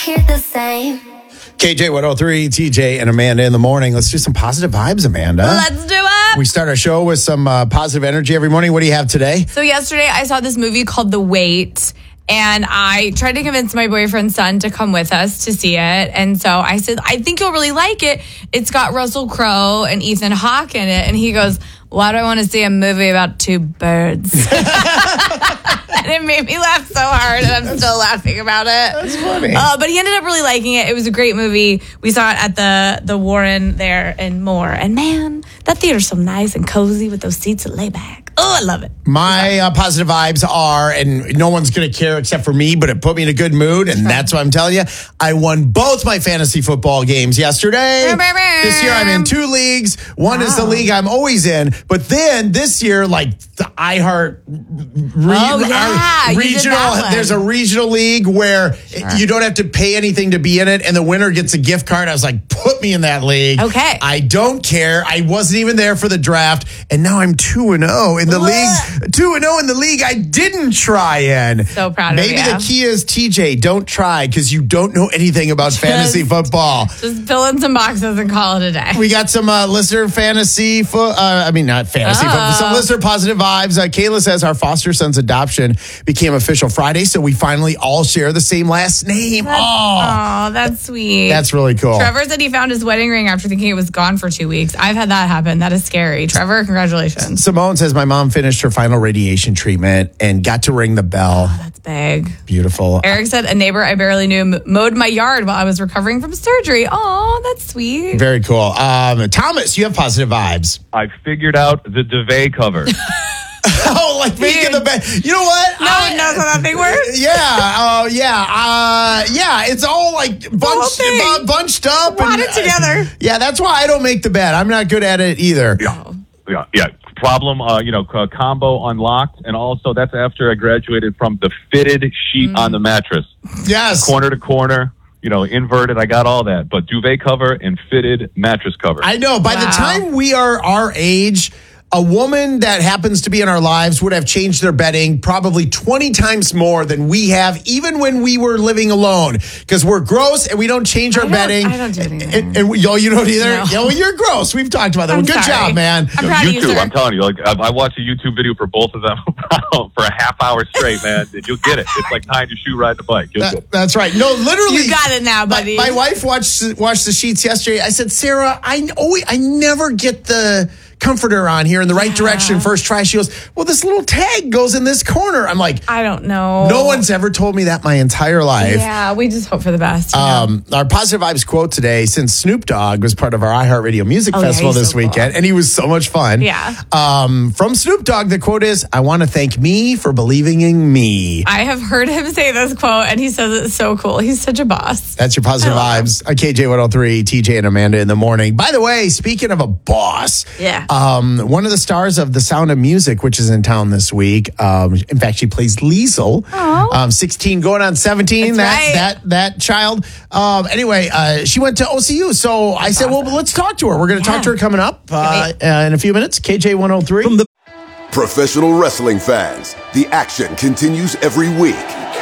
Hear the same. KJ 103, TJ and Amanda in the morning. Let's do some positive vibes, Amanda. Let's do it. We start our show with some positive energy every morning. What do you have today? So yesterday I saw this movie called The Wait, and I tried to convince my boyfriend's son to come with us to see it. And so I said, I think you'll really like it. It's got Russell Crowe and Ethan Hawke in it. And he goes, why do I want to see a movie about two birds? And it made me laugh so hard, and I'm still laughing about it. That's funny. But he ended up really liking it. It was a great movie. We saw it at the Warren there and more. And man, that theater's so nice and cozy with those seats that lay back. Oh, I love it. My positive vibes are, and no one's going to care except for me, but it put me in a good mood, and that's what I'm telling you. I won both my fantasy football games yesterday. This year I'm in 2 leagues. One is the league I'm always in, but then this year, like the iHeart regional, there's a regional league where you don't have to pay anything to be in it, and the winner gets a gift card. I was like, put me in that league. Okay. I don't care. I wasn't even there for the draft, and now I'm 2-0 in the league. 2-0 in the league I didn't try in. So proud of you. Maybe the key is, TJ, don't try because you don't know anything about fantasy football. Just fill in some boxes and call it a day. We got some listener fantasy, not fantasy, but some listener positive vibes. Kayla says our foster son's adoption became official Friday, so we finally all share the same last name. That's sweet. That's really cool. Trevor said he found his wedding ring after thinking it was gone for 2 weeks. I've had that happen. That is scary. Trevor, congratulations. Simone says my mom finished her final radiation treatment and got to ring the bell. Oh, that's big. Beautiful. Eric said a neighbor I barely knew mowed my yard while I was recovering from surgery. Oh, that's sweet. Very cool. Thomas, you have positive vibes. I figured out the duvet cover. Oh, like making the bed. You know what? No one knows how that thing works. Yeah. It's all like bunched up. Wadded together. Yeah, that's why I don't make the bed. I'm not good at it either. Yeah. Problem, combo unlocked. And also that's after I graduated from the fitted sheet on the mattress. Yes. Corner to corner. Inverted, I got all that. But duvet cover and fitted mattress cover. I know. By the time we are our age, a woman that happens to be in our lives would have changed their bedding probably 20 times more than we have, even when we were living alone. Because we're gross and we don't change our bedding. I don't do anything. And you don't either? No. Yeah, well, you're gross. We've talked about that. I'm Good sorry. job, man. I'm proud of you, YouTube, sir. I'm telling you, I watched a YouTube video for both of them for a half hour straight, man. You'll get it. It's like tying your shoe riding a bike. You'll get it. That's right. No, literally. You got it now, buddy. My wife washed the sheets yesterday. I said, Sarah, I never get the comforter on here in the right direction first try. She goes, well, this little tag goes in this corner. I'm like, I don't know. No one's ever told me that my entire life. Yeah, we just hope for the best. Our positive vibes quote today, since Snoop Dogg was part of our iHeartRadio Music Festival this weekend, and he was so much fun. Yeah. From Snoop Dogg, the quote is, I want to thank me for believing in me. I have heard him say this quote, and he says it's so cool. He's such a boss. That's your positive vibes. KJ 103, TJ and Amanda in the morning. By the way, speaking of a boss, one of the stars of The Sound of Music, which is in town this week. In fact, she plays Liesel. 16 going on 17. That child. Anyway, she went to OCU. So I said, well, let's talk to her. We're going to talk to her coming up in a few minutes. KJ 103. From the professional wrestling fans, the action continues every week.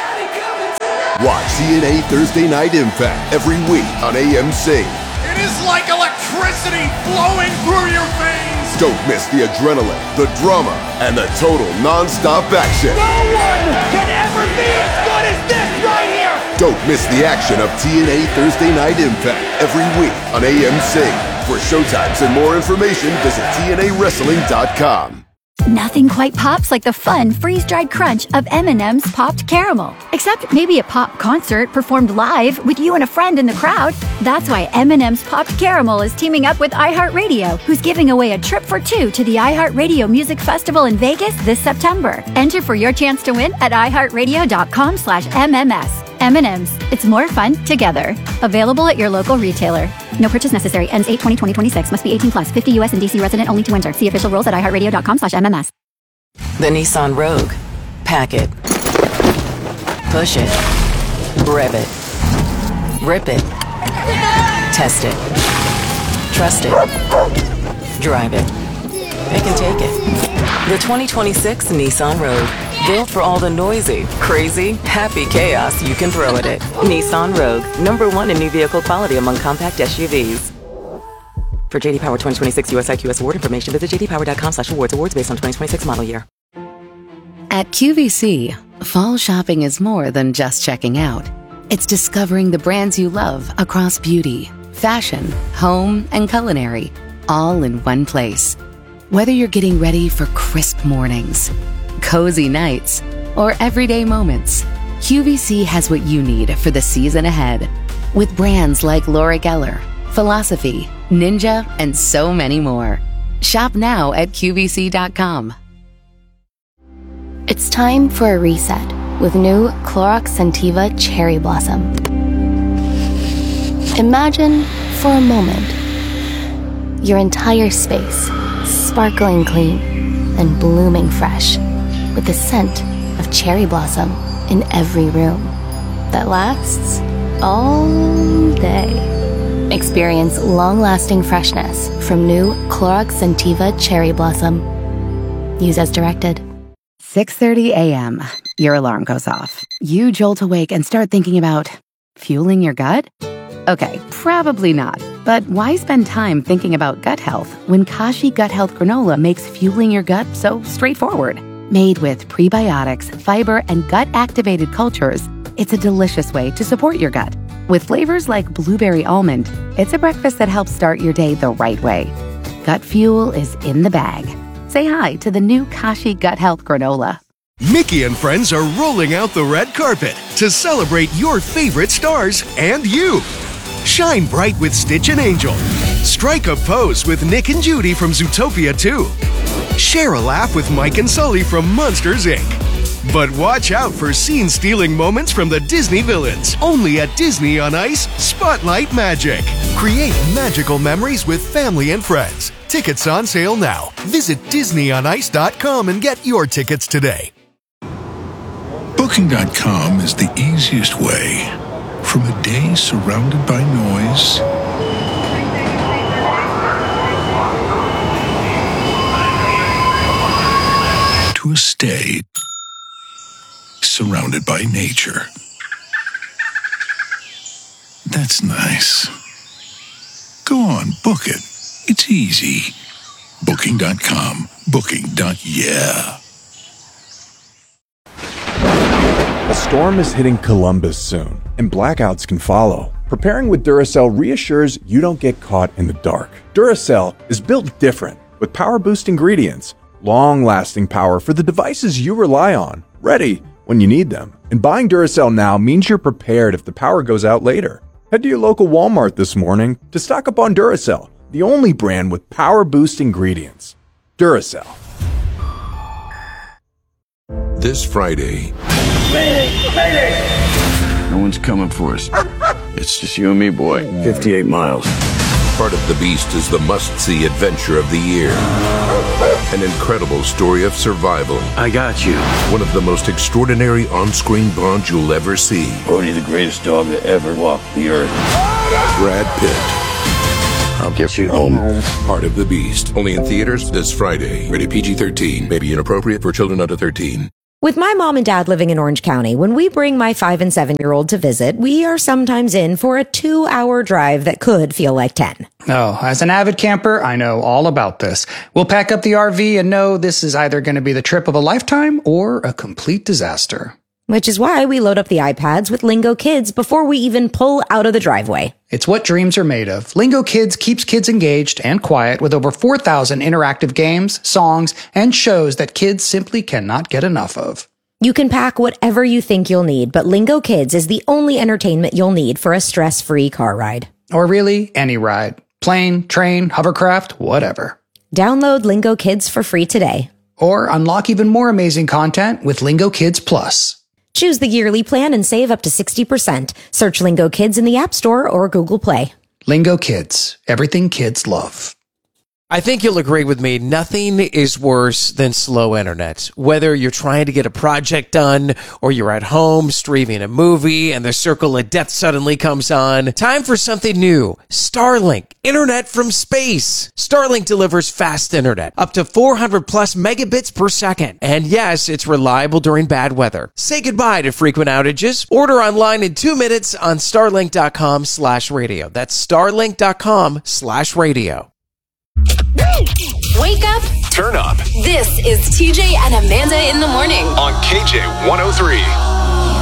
Watch TNA Thursday Night Impact every week on AMC. It is like electricity flowing through your veins. Don't miss the adrenaline, the drama, and the total non-stop action. No one can ever be as good as this right here. Don't miss the action of TNA Thursday Night Impact every week on AMC. For showtimes and more information, visit TNAWrestling.com. Nothing quite pops like the fun freeze-dried crunch of M&M's Popped Caramel. Except maybe a pop concert performed live with you and a friend in the crowd. That's why M&M's Popped Caramel is teaming up with iHeartRadio, who's giving away a trip for 2 to the iHeartRadio Music Festival in Vegas this September. Enter for your chance to win at iHeartRadio.com/MMS. M&M's. It's more fun together. Available at your local retailer. No purchase necessary. Ends 8/20/2026. Must be 18 plus. 50 U.S. and D.C. resident only to enter. See official rules at iHeartRadio.com/MMS. The Nissan Rogue. Pack it. Push it. Rev it. Rip it. Test it. Trust it. Drive it. It can take it. The 2026 Nissan Rogue. Built for all the noisy, crazy, happy chaos you can throw at it. Nissan Rogue, #1 in new vehicle quality among compact SUVs. For JD Power 2026 US IQS award information, visit jdpower.com/awards. Awards based on 2026 model year. At QVC, fall shopping is more than just checking out. It's discovering the brands you love across beauty, fashion, home, and culinary, all in one place. Whether you're getting ready for crisp mornings, cozy nights, or everyday moments, QVC has what you need for the season ahead. With brands like Laura Geller, Philosophy, Ninja, and so many more. Shop now at QVC.com. It's time for a reset with new Clorox Scentiva Cherry Blossom. Imagine, for a moment, your entire space sparkling clean and blooming fresh with the scent of cherry blossom in every room that lasts all day. Experience long-lasting freshness from new Clorox Scentiva Cherry Blossom. Use as directed. 6:30 a.m. Your alarm goes off. You jolt awake and start thinking about fueling your gut? Okay, probably not. But why spend time thinking about gut health when Kashi Gut Health Granola makes fueling your gut so straightforward? Made with prebiotics, fiber, and gut-activated cultures, it's a delicious way to support your gut. With flavors like blueberry almond, it's a breakfast that helps start your day the right way. Gut fuel is in the bag. Say hi to the new Kashi Gut Health Granola. Mickey and friends are rolling out the red carpet to celebrate your favorite stars and you. Shine bright with Stitch and Angel. Strike a pose with Nick and Judy from Zootopia 2. Share a laugh with Mike and Sully from Monsters, Inc. But watch out for scene-stealing moments from the Disney villains. Only at Disney on Ice, Spotlight Magic. Create magical memories with family and friends. Tickets on sale now. Visit DisneyOnIce.com and get your tickets today. Booking.com is the easiest way. From a day surrounded by noise to a stay surrounded by nature. That's nice. Go on, book it. It's easy. Booking.com. Booking.yeah. A storm is hitting Columbus soon, and blackouts can follow. Preparing with Duracell reassures you don't get caught in the dark. Duracell is built different, with power-boost ingredients, long-lasting power for the devices you rely on, ready when you need them. And buying Duracell now means you're prepared if the power goes out later. Head to your local Walmart this morning to stock up on Duracell, the only brand with power-boost ingredients. Duracell. This Friday... No one's coming for us. It's just you and me, boy. 58 miles. Part of the Beast is the must-see adventure of the year. An incredible story of survival. I got you. One of the most extraordinary on-screen bonds you'll ever see. Bodhi, the greatest dog that ever walked the earth. Brad Pitt. I'll get you home. Part of the Beast. Only in theaters this Friday. Rated PG-13. May be inappropriate for children under 13. With my mom and dad living in Orange County, when we bring my 5- and 7-year-old to visit, we are sometimes in for a 2-hour drive that could feel like 10. Oh, as an avid camper, I know all about this. We'll pack up the RV and know this is either going to be the trip of a lifetime or a complete disaster. Which is why we load up the iPads with Lingo Kids before we even pull out of the driveway. It's what dreams are made of. Lingo Kids keeps kids engaged and quiet with over 4,000 interactive games, songs, and shows that kids simply cannot get enough of. You can pack whatever you think you'll need, but Lingo Kids is the only entertainment you'll need for a stress-free car ride. Or really, any ride. Plane, train, hovercraft, whatever. Download Lingo Kids for free today. Or unlock even more amazing content with Lingo Kids Plus. Choose the yearly plan and save up to 60%. Search Lingo Kids in the App Store or Google Play. Lingo Kids. Everything kids love. I think you'll agree with me. Nothing is worse than slow internet. Whether you're trying to get a project done or you're at home streaming a movie and the circle of death suddenly comes on. Time for something new. Starlink. Internet from space. Starlink delivers fast internet. Up to 400 plus megabits per second. And yes, it's reliable during bad weather. Say goodbye to frequent outages. Order online in 2 minutes on starlink.com/radio. That's starlink.com/radio. Wake up. Turn up. This is TJ and Amanda in the morning on KJ 103.